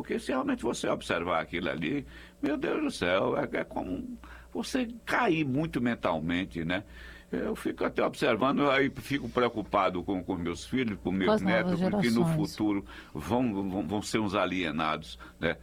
Porque se realmente você observar aquilo ali, meu Deus do céu, é como você cair muito mentalmente, né? Eu fico até observando, aí fico preocupado com meus filhos, com meus netos, porque no futuro vão ser uns alienados, né,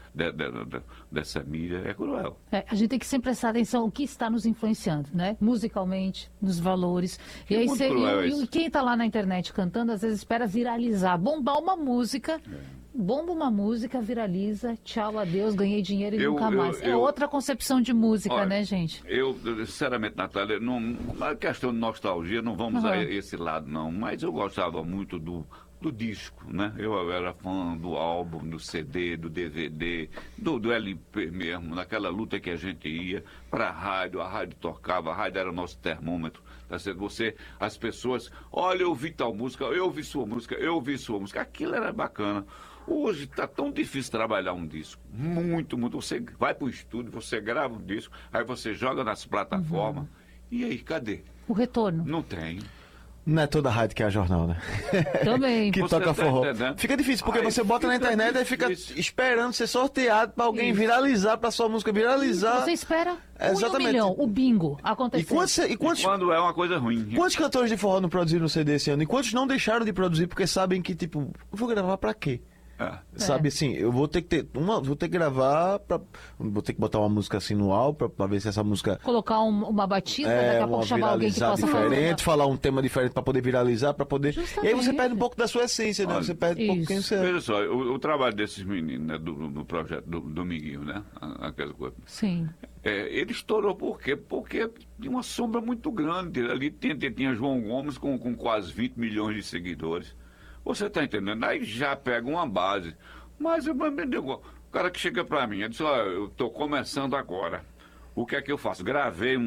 dessa mídia. É cruel. A gente tem que sempre prestar atenção no que está nos influenciando, né? Musicalmente, nos valores. E aí e quem está lá na internet cantando, às vezes espera viralizar, bombar uma música. Bomba uma música, viraliza, tchau, adeus, ganhei dinheiro e nunca mais. É outra concepção de música, olha, né, gente? Eu, sinceramente, Natália, uma questão de nostalgia, não vamos a esse lado, não. Mas eu gostava muito do disco, né? Eu era fã do álbum, do CD, do DVD, do LP mesmo, naquela luta que a gente ia para a rádio tocava, a rádio era o nosso termômetro. Tá certo? As pessoas, olha, eu ouvi tal música, eu ouvi sua música, eu ouvi sua música. Aquilo era bacana. Hoje está tão difícil trabalhar um disco. Muito, muito. Você vai para o estúdio, você grava um disco, aí você joga nas plataformas. E aí, cadê? O retorno. Não tem. Não é toda rádio que é jornal, né? Também. Que toca forró. Fica difícil, porque você bota na internet e fica esperando ser sorteado para alguém viralizar, para sua música viralizar. Você espera exatamente. 1 milhão, o bingo acontecer. E quando é uma coisa ruim. Quantos cantores de forró não produziram CD esse ano? E quantos não deixaram de produzir porque sabem que, tipo, eu vou gravar para quê? Sabe assim, eu vou ter que gravar, vou ter que botar uma música assim no álbum pra ver se essa música... Colocar uma batida, daqui a pouco chamar alguém que possa diferente, falar um tema diferente pra poder viralizar, pra poder... Justamente. E aí você perde um pouco da sua essência, né? Olha, você perde um pouco quem você é. Veja só, o trabalho desses meninos, né, do projeto do Dominguinho, né? Aquela coisa. Sim. Ele estourou por quê? Porque tinha uma sombra muito grande. Ali tinha João Gomes com quase 20 milhões de seguidores. Você está entendendo? Aí já pega uma base. Mas o cara que chega para mim, ele diz, eu estou começando agora. O que é que eu faço? Gravei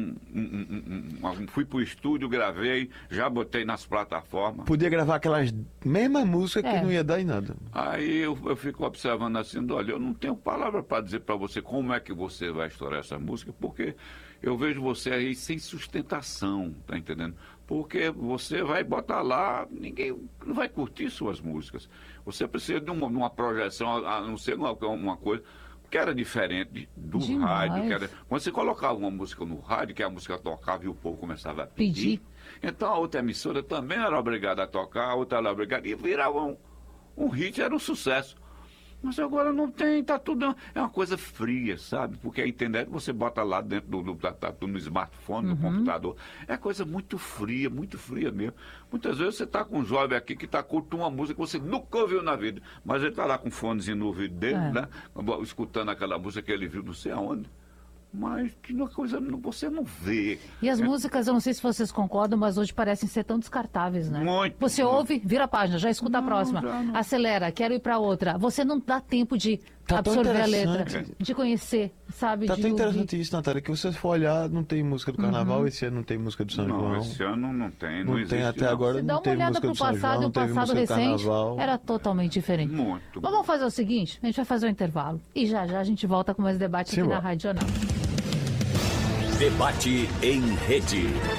fui pro estúdio, gravei, já botei nas plataformas. Podia gravar aquelas mesmas músicas que não ia dar em nada. Aí eu fico observando assim, olha, eu não tenho palavra para dizer para você como é que você vai estourar essa música, porque eu vejo você aí sem sustentação, tá entendendo? Porque você vai botar lá, ninguém não vai curtir suas músicas. Você precisa de uma projeção, a não ser uma coisa que era diferente do rádio. Quando você colocava uma música no rádio, que a música tocava e o povo começava a pedir. Então a outra emissora também era obrigada a tocar, a outra era obrigada, e virava um hit, era um sucesso. Mas agora não tem, tá tudo... É uma coisa fria, sabe? Porque a internet você bota lá dentro no smartphone, no computador. É coisa muito fria mesmo. Muitas vezes você tá com um jovem aqui que tá curtindo uma música que você nunca ouviu na vida. Mas ele tá lá com um fonezinho no ouvido dele, né? Escutando aquela música que ele viu não sei aonde. Mas que uma coisa você não vê. E as músicas, eu não sei se vocês concordam, mas hoje parecem ser tão descartáveis, né? Muito. Você ouve, vira a página, já escuta a próxima. Acelera, quero ir para outra. Você não dá tempo de absorver a letra, de conhecer, sabe? Tá tão interessante isso, Natália, que você for olhar, não tem música do Carnaval, esse ano não tem música do São João. Não, esse ano não tem, não existe. Tem até agora, não teve música do São João, não teve música do Carnaval. Era totalmente diferente. Muito. Vamos fazer o seguinte, a gente vai fazer um intervalo e já a gente volta com mais debate aqui na Rádio Jornal. Debate em rede.